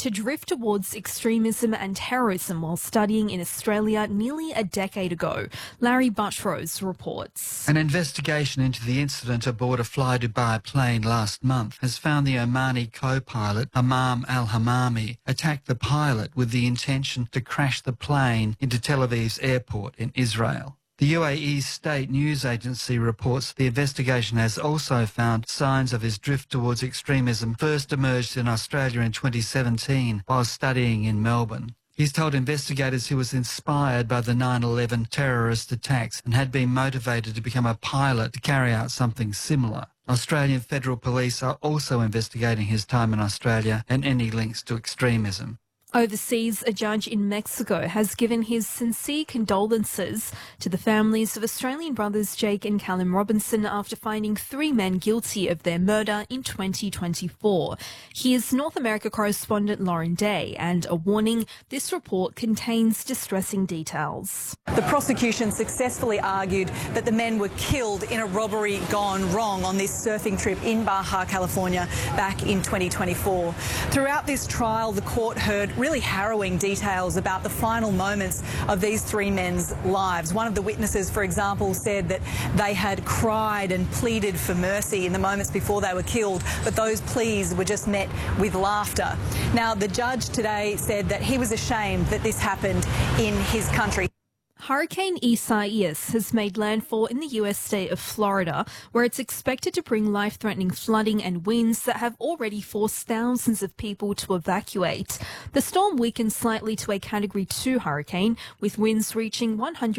to drift towards extremism and terrorism while studying in Australia nearly a decade ago. Larry Buttrose reports. An investigation into the incident aboard a Fly Dubai plane last month has found the Omani co-pilot, Imam Al-Hamami, attacked the pilot with the intention to crash the plane into Tel Aviv's airport in Israel. The UAE's state news agency reports the investigation has also found signs of his drift towards extremism first emerged in Australia in 2017 while studying in Melbourne. He's told investigators he was inspired by the 9/11 terrorist attacks and had been motivated to become a pilot to carry out something similar. Australian Federal Police are also investigating his time in Australia and any links to extremism. Overseas, a judge in Mexico has given his sincere condolences to the families of Australian brothers Jake and Callum Robinson after finding 3 men guilty of their murder in 2024. Here's North America correspondent Lauren Day, and a warning: this report contains distressing details. The prosecution successfully argued that the men were killed in a robbery gone wrong on this surfing trip in Baja, California, back in 2024. Throughout this trial, the court heard really harrowing details about the final moments of these 3 men's lives. One of the witnesses, for example, said that they had cried and pleaded for mercy in the moments before they were killed, but those pleas were just met with laughter. Now, the judge today said that he was ashamed that this happened in his country. Hurricane Isaias has made landfall in the U.S. state of Florida, where it's expected to bring life-threatening flooding and winds that have already forced thousands of people to evacuate. The storm weakened slightly to a Category 2 hurricane, with winds reaching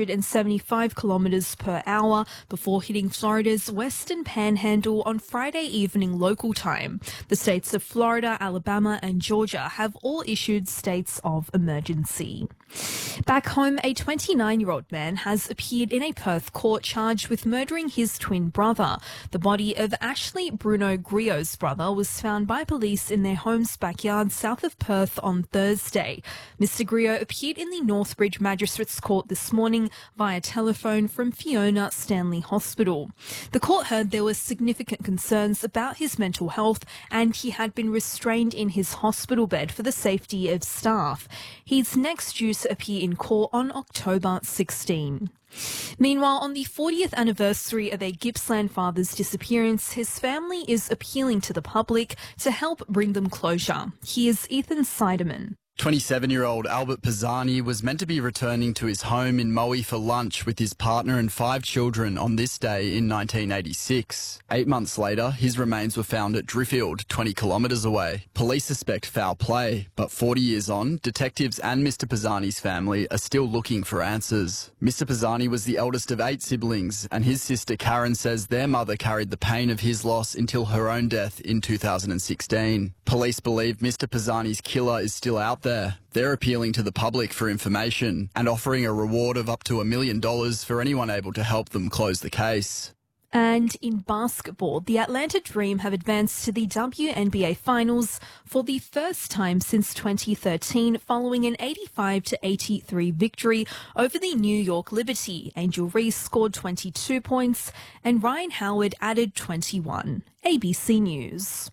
175 kilometres per hour before hitting Florida's western panhandle on Friday evening local time. The states of Florida, Alabama and Georgia have all issued states of emergency. Back home, a 29-year-old man has appeared in a Perth court charged with murdering his twin brother. The body of Ashley Bruno Griot's brother was found by police in their home's backyard south of Perth on Thursday. Mr. Griot appeared in the Northbridge Magistrates Court this morning via telephone from Fiona Stanley Hospital. The court heard there were significant concerns about his mental health and he had been restrained in his hospital bed for the safety of staff. He's next due to appear in court on October 16. Meanwhile, on the 40th anniversary of a Gippsland father's disappearance, his family is appealing to the public to help bring them closure. Here's Ethan Seidemann. 27-year-old Albert Pisani was meant to be returning to his home in Maui for lunch with his partner and 5 children on this day in 1986. 8 months later, his remains were found at Driffield, 20 kilometres away. Police suspect foul play, but 40 years on, detectives and Mr. Pisani's family are still looking for answers. Mr. Pisani was the eldest of 8 siblings, and his sister Karen says their mother carried the pain of his loss until her own death in 2016. Police believe Mr. Pisani's killer is still out there. They're appealing to the public for information and offering a reward of up to $1 million for anyone able to help them close the case. And in basketball, the Atlanta Dream have advanced to the WNBA Finals for the first time since 2013, following an 85-83 victory over the New York Liberty. Angel Reese scored 22 points and Ryan Howard added 21. ABC News.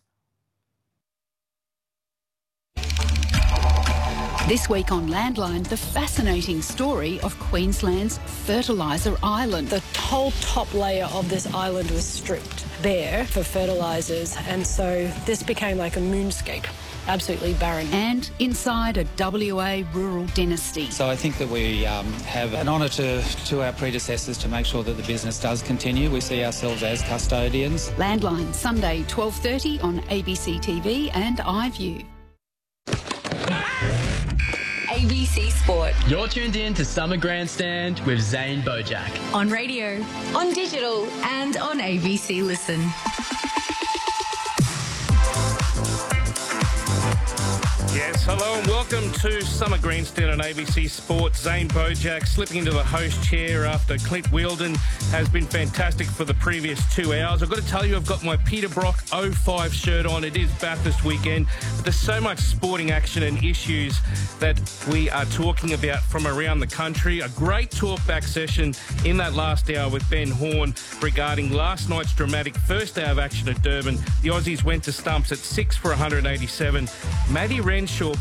This week on Landline, the fascinating story of Queensland's Fertiliser Island. The whole top layer of this island was stripped bare for fertilisers, and so this became like a moonscape. Absolutely barren. And inside a WA rural dynasty. So I think that we have an honour to our predecessors to make sure that the business does continue. We see ourselves as custodians. Landline, Sunday 12:30 on ABC TV and iView. ABC Sport. You're tuned in to Summer Grandstand with Zane Bojack. On radio, on digital, and on ABC Listen. Yes, hello and welcome to Summer Grandstand on ABC Sport. Zane Bojack slipping into the host chair after Clint Wheeldon has been fantastic for the previous 2 hours. I've got to tell you, I've got my Peter Brock 05 shirt on. It is Bathurst weekend, but there's so much sporting action and issues that we are talking about from around the country. A great talk-back session in that last hour with Ben Horn regarding last night's dramatic first day of action at Durban. The Aussies went to stumps at 6 for 187. Maddie Renshaw